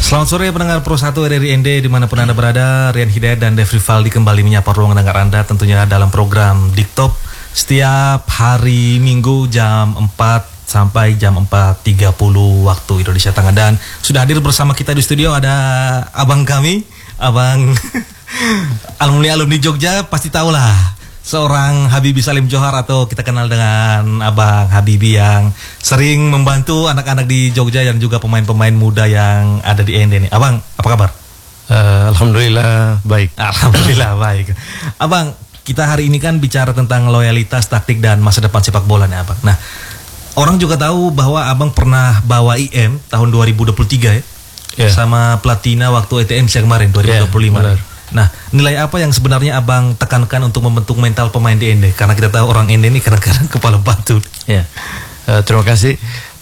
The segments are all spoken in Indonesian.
Selamat sore pendengar Pro 1 RRI ND dimanapun Anda berada. Rian Hidayat dan Devri Valdi kembali menyapa ruang dengar Anda tentunya dalam program Diktop setiap hari Minggu jam 4 sampai jam 4.30 waktu Indonesia Tengah. Dan sudah hadir bersama kita di studio ada abang kami, abang alumni Jogja, pasti tahulah seorang Habibie Salim Johar atau kita kenal dengan Abang Habibie yang sering membantu anak-anak di Jogja dan juga pemain-pemain muda yang ada di ND ini. Abang, apa kabar? Alhamdulillah baik. Alhamdulillah baik. Abang, kita hari ini kan bicara tentang loyalitas, taktik dan masa depan sepak bola nih Abang. Nah, orang juga tahu bahwa Abang pernah bawa IM tahun 2023 ya, sama Platina waktu ETMC kemarin 2025. Yeah, nah, nilai apa yang sebenarnya Abang tekankan untuk membentuk mental pemain di ND? Karena kita tahu orang ND ini kadang-kadang kepala batu. Ya, terima kasih.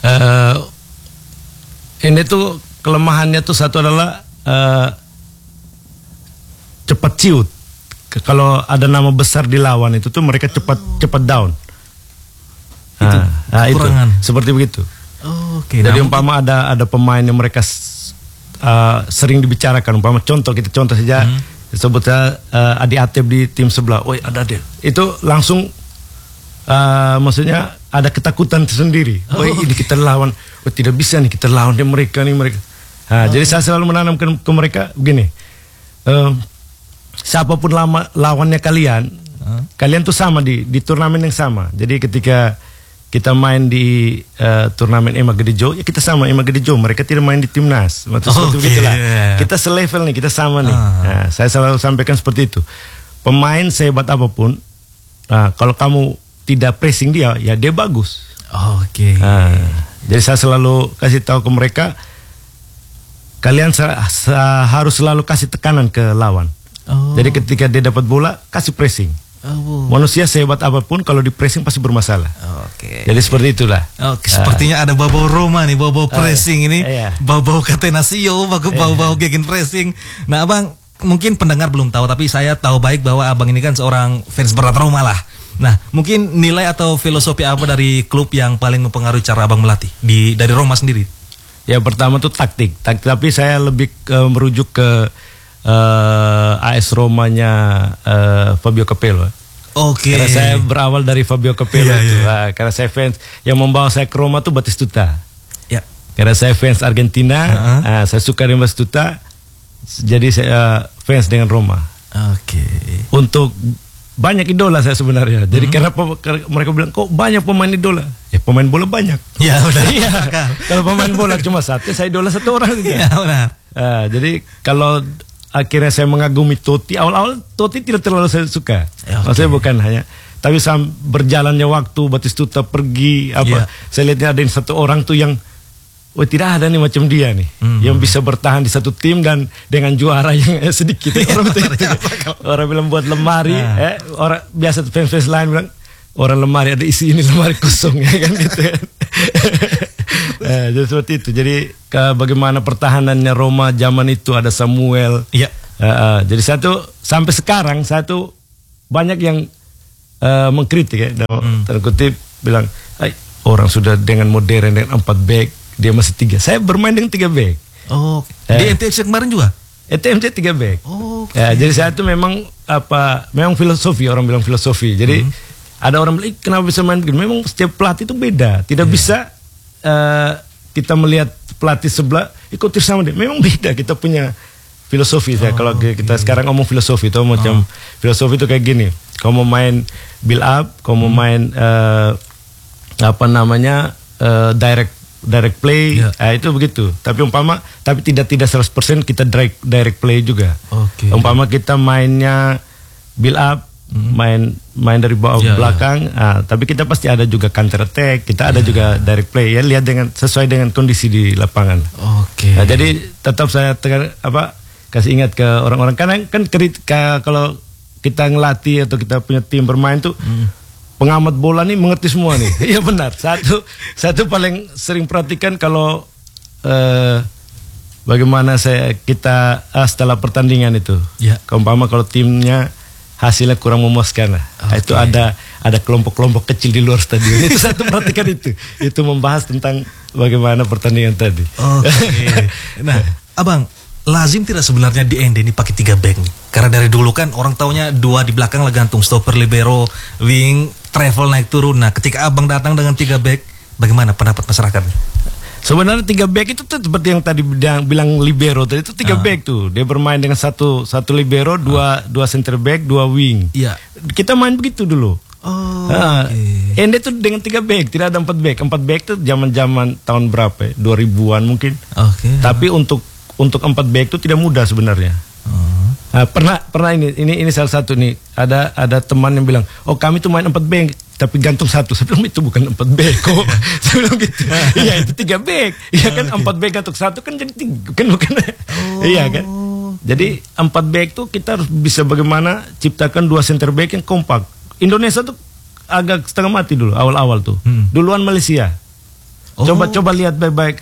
ND tuh kelemahannya tuh satu adalah cepat ciut. Kalau ada nama besar di lawan itu tuh mereka cepat down. Itu kekurangan. Itu seperti begitu. Oke. Jadi umpama ada pemain yang mereka sering dibicarakan, umpama kita contoh saja. Sebutnya Adi Atep di tim sebelah, woi ada dia. Itu langsung maksudnya ada ketakutan tersendiri. Woi ini kita lawan, tidak bisa nih kita lawan mereka. Jadi saya selalu menanamkan ke mereka begini, siapapun lawannya kalian tuh sama di turnamen yang sama. Jadi ketika kita main di turnamen EMA Gedejo, ya kita sama EMA Gedejo. Mereka tidak main di timnas. Seperti begitulah. Kita selevel nih, kita sama nih. Nah, saya selalu sampaikan seperti itu. Pemain sehebat apapun, kalau kamu tidak pressing dia, ya dia bagus. Jadi saya selalu kasih tahu ke mereka, kalian harus selalu kasih tekanan ke lawan. Jadi ketika dia dapat bola, kasih pressing. Manusia sehebat apapun kalau di pressing pasti bermasalah. Jadi seperti itulah. Sepertinya ada bau-bau Roma nih, bau-bau pressing ini, bau-bau Catenaccio, bau-bau gegen pressing. Nah, Abang mungkin pendengar belum tahu, tapi saya tahu baik bahwa Abang ini kan seorang fans berat Roma lah. Nah, mungkin nilai atau filosofi apa dari klub yang paling mempengaruhi cara Abang melatih dari Roma sendiri? Ya pertama tuh taktik, tapi saya lebih merujuk ke AS Romanya Fabio Capello. Karena saya berawal dari Fabio Capello itu. Karena saya fans, yang membawa saya ke Roma tuh Batistuta. Karena saya fans Argentina, saya suka dengan Batistuta, jadi saya fans dengan Roma. Untuk banyak idola saya sebenarnya. Jadi karena mereka bilang kok banyak pemain idola. Ya pemain bola banyak. Ya udah. Kalau pemain bola cuma satu, saya idola satu orang saja. Ya benar. Jadi kalau akhirnya saya mengagumi Totti. Awal-awal Totti tidak terlalu saya suka. Maksudnya bukan hanya, tapi berjalannya waktu Batistuta pergi saya lihatnya ada satu orang tuh yang tidak ada nih macam dia nih, yang bisa bertahan di satu tim dan dengan juara yang sedikit. Orang bilang buat lemari, orang biasa fans lain bilang orang lemari ada isi, ini lemari kosong ya kan gitu kan. Jadi seperti itu. Jadi bagaimana pertahanannya Roma zaman itu, ada Samuel. Jadi sampai sekarang satu banyak yang mengkritik ya, terkutip bilang, orang sudah dengan modern dengan 4 back, dia masih 3. Saya bermain dengan 3 back. Di ETMC kemarin juga? ETMC 3 back. Jadi saya itu memang filosofi, orang bilang filosofi. Jadi ada orang bilang, kenapa bisa main begini? Memang setiap pelatih itu beda. Tidak bisa kita melihat pelatih sebelah ikuti sama dia. Memang beda, kita punya filosofi. Kalau kita sekarang ngomong filosofi itu macam filosofi itu kayak gini. Kau mau main build up, kau mau main direct play, itu begitu. Tapi tidak 100% kita direct play juga. Umpama kita mainnya build up, main dari bawah belakang, tapi kita pasti ada juga counter attack, kita ada juga direct play, ya lihat sesuai dengan kondisi di lapangan. Jadi tetap saya kasih ingat ke orang-orang, karena kan kalau kita ngelatih atau kita punya tim bermain tuh pengamat bola nih mengerti semua nih. Iya benar. Satu paling sering perhatikan kalau bagaimana kita setelah pertandingan itu, umpama kalau timnya hasilnya kurang memuaskan lah. Itu ada kelompok-kelompok kecil di luar stadion. Itu satu perhatikan itu membahas tentang bagaimana pertandingan tadi. Nah, Abang, lazim tidak sebenarnya di ND ini pakai 3 back nih? Karena dari dulu kan orang taunya 2 di belakang lah, gantung stopper, libero, wing, travel naik turun. Nah, ketika abang datang dengan 3 back, bagaimana pendapat masyarakat? Sebenarnya 3 back itu tuh seperti yang tadi bilang libero tadi, itu 3 back tuh. Dia bermain dengan satu libero, dua center back, 2 wing. Iya. Kita main begitu dulu. Ende tuh dengan 3 back, tidak ada 4 back. 4 back tuh zaman-zaman tahun berapa ya? 2000-an mungkin. Tapi untuk 4 back itu tidak mudah sebenarnya. Nah, pernah ini salah satu nih, ada teman yang bilang, "Oh, kami tuh main 4 back tapi gantung 1." Saya bilang, "Itu bukan 4 back kok." Saya bilang gitu. Iya, itu 3 back. Iya kan, 4 back gantung 1 kan jadi 3, kan bukan. Iya kan? Jadi 4 back tuh kita harus bisa bagaimana ciptakan 2 center back yang kompak. Indonesia tuh agak setengah mati dulu awal-awal tuh. Duluan Malaysia. Coba lihat baik-baik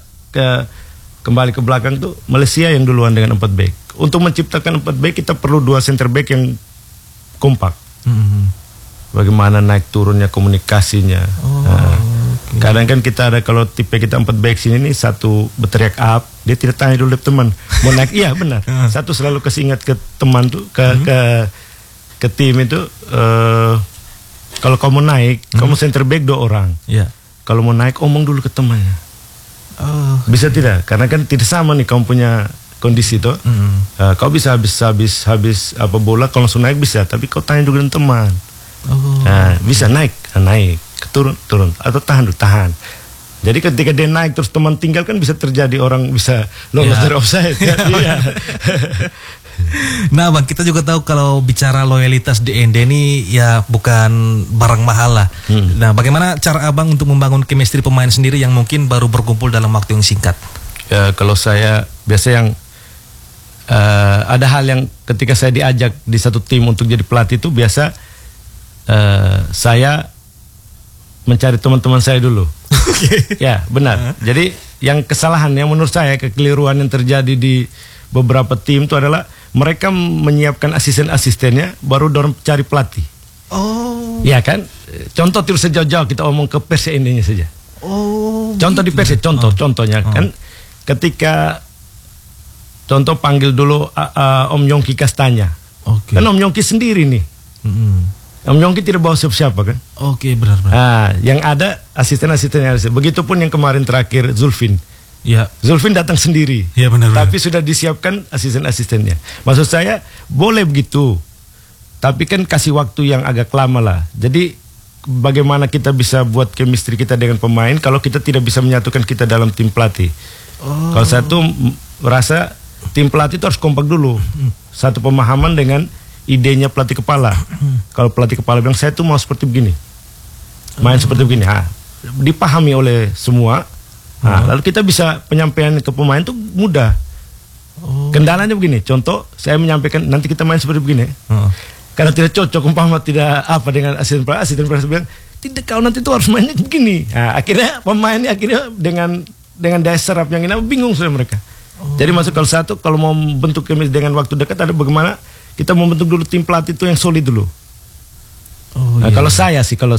kembali ke belakang tuh, Malaysia yang duluan dengan 4 back. Untuk menciptakan 4 back kita perlu 2 center back yang kompak. Bagaimana naik turunnya, komunikasinya. Kadang kan kita ada, kalau tipe kita 4 back sini nih, satu berteriak up, dia tidak tanya dulu teman mau naik. Iya benar. Satu selalu kasih ingat ke teman tuh, ke tim itu, kalau kamu naik, kamu center back 2 orang. Kalau mau naik, omong dulu ke temannya. Bisa tidak? Karena kan tidak sama nih kamu punya kondisi tuh. Kau bisa habis apa bola, kalau langsung naik bisa, tapi kau tanya dulu dengan teman. Bisa naik, turun, atau tahan. Jadi ketika dia naik terus teman tinggal, kan bisa terjadi orang bisa lolos dari offside. Iya. Nah, Bang, kita juga tahu kalau bicara loyalitas di ND ini ya bukan barang mahal lah. Nah, bagaimana cara Abang untuk membangun chemistry pemain sendiri yang mungkin baru berkumpul dalam waktu yang singkat? Ya, kalau saya biasa yang ada hal yang ketika saya diajak di satu tim untuk jadi pelatih itu biasa saya mencari teman-teman saya dulu. Ya, benar. Jadi yang kesalahan yang menurut saya, kekeliruan yang terjadi di beberapa tim itu adalah mereka menyiapkan asisten-asistennya baru dorong cari pelatih. Ya kan? Contoh terus sejauh-jauh kita omong ke Persia Indonesia saja. Contoh di Persia, contohnya kan ketika contoh panggil dulu Om Yongki Kastanya. Kan Om Yongki sendiri nih. Om Yongki tidak bawa siapa-siapa kan? Benar. Yang ada asisten-asistennya. Begitupun yang kemarin terakhir Zulfin. Ya. Zulfin datang sendiri. Ya, benar. Tapi sudah disiapkan asisten-asistennya. Maksud saya boleh begitu. Tapi kan kasih waktu yang agak lama lah. Jadi bagaimana kita bisa buat chemistry kita dengan pemain kalau kita tidak bisa menyatukan kita dalam tim pelatih. Kalau saya tuh merasa tim pelatih itu harus kompak dulu. Satu pemahaman dengan idenya pelatih kepala. Kalau pelatih kepala bilang saya tuh mau seperti begini, main seperti begini, dipahami oleh semua. Lalu kita bisa penyampaian ke pemain tuh mudah. Kendalanya begini, contoh saya menyampaikan nanti kita main seperti begini. Karena tidak cocok, umpama tidak apa dengan asisten bilang tidak, kau nanti tuh harus mainnya begini. Akhirnya pemainnya dengan daya serap yang ini bingung sudah mereka. Jadi masuk kalau mau bentuk chemistry dengan waktu dekat ada bagaimana kita membentuk dulu tim pelatih itu yang solid dulu. Kalau saya sih, kalau